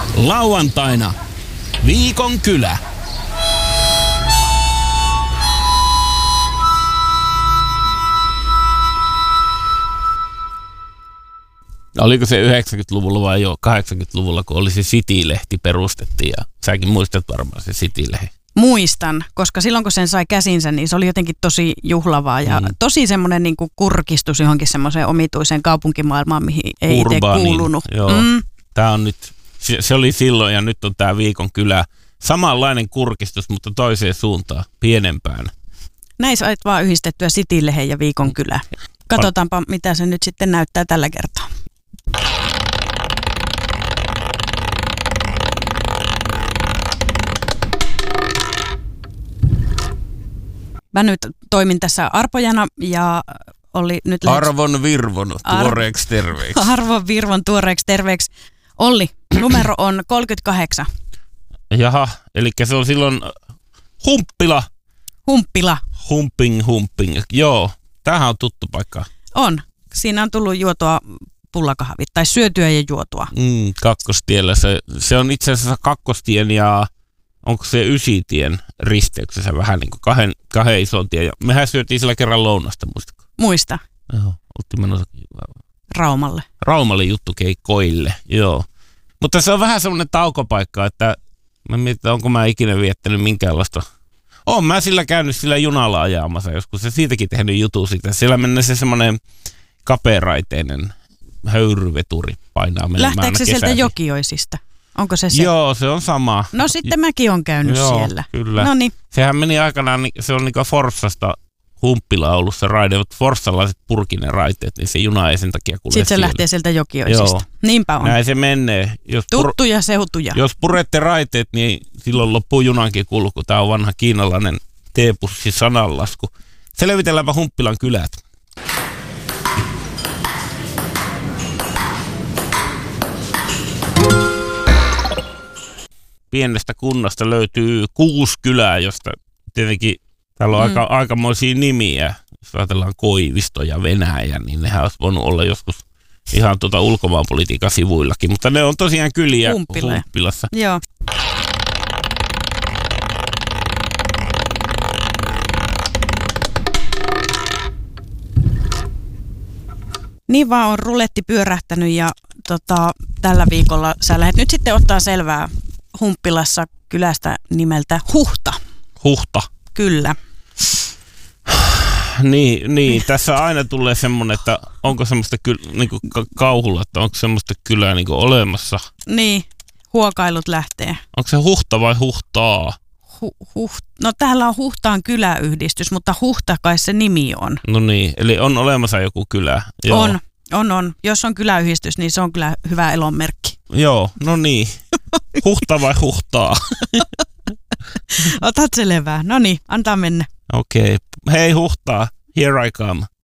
Lauantaina Viikon kylä. Oliko se 90-luvulla vai jo 80-luvulla, kun oli se City-lehti perustettiin ja säkin muistat varmaan se City-lehti. Muistan, koska silloin kun sen sai käsinsä, niin se oli jotenkin tosi juhlavaa ja tosi semmoinen niin kuin kurkistus johonkin semmoiseen omituiseen kaupunkimaailmaan, mihin ei itse kuulunut. Joo. Tämä on nyt, se oli silloin ja nyt on tämä Viikon kylä. Samanlainen kurkistus, mutta toiseen suuntaan, pienempään. Näin sait vaan yhdistettyä City-lehen ja Viikon kylä. Katsotaanpa, mitä se nyt sitten näyttää tällä kertaa. Mä nyt toimin tässä arpojana ja oli nyt... Arvon Virvon tuoreeksi terveeksi. Arvon Virvon tuoreeksi terveeksi. Olli, numero on 38. Jaha, eli se on silloin Humppila. Humppila. Humping. Joo, tämähän on tuttu paikka. On. Siinä on tullut juotua pullakahvit tai syötyä ja juotua. Kakkostiellä. Se on itse asiassa Kakkostien ja onko se Ysitien risteyksessä vähän niin kuin kahden ison tien. Ja mehän syötiin sillä kerran lounasta, muistatko? Muista. Joo, oltiin menossa Raumalle. Raumalle juttukeikoille, joo. Mutta se on vähän semmoinen taukopaikka, että mä mietin, onko mä ikinä viettänyt minkäänlaista. Oon mä sillä käynyt sillä junalla ajamassa joskus ja siitäkin tehnyt jutu siitä. Siellä mennä se semmoinen kapearaiteinen höyryveturi painaa menemään. Lähteekö se sieltä Jokioisista? Onko se? Joo, se on sama. No sitten mäkin on käynyt siellä. Kyllä. Noniin. Sehän meni aikanaan, se on niinku Forssasta Humppila ollut se raide, mutta forssalaiset purkinen raiteet, niin se juna ei sen takia kulje. Sitten se lähtee sieltä Jokioisista. Joo. Niinpä on. Näin se menee. Tuttuja seutuja. Jos purette raiteet, niin silloin loppuu junankin kulku. Tämä on vanha kiinalainen teepussi sananlasku. Selvitelläänpä Humppilan kylät. Pienestä kunnasta löytyy 6 kylää, josta tietenkin täällä on aikamoisia nimiä. Jos ajatellaan Koivisto ja Venäjä, niin nehän olisi voinut olla joskus ihan ulkomaanpolitiikan sivuillakin. Mutta ne on tosiaan kyliä Humppilassa. Joo. Niin vaan on ruletti pyörähtänyt ja tällä viikolla sä lähdet nyt sitten ottaa selvää Humppilassa kylästä nimeltä Huhta. Huhta. Kyllä. Niin, tässä aina tulee semmoinen, että onko semmoista niinku kauhulla, että onko semmoista kylää niinku olemassa. Niin, huokailut lähtee. Onko se Huhta vai Huhtaa? No täällä on Huhtaan kyläyhdistys, mutta Huhta kai se nimi on. No niin, eli on olemassa joku kylä. Joo. On. Jos on kyläyhdistys, niin se on kyllä hyvä elonmerkki. Joo, no niin. Huhta vai Huhtaa? Otat selvää. No niin, antaa mennä. Okei. Hei Huhtaa, here I come.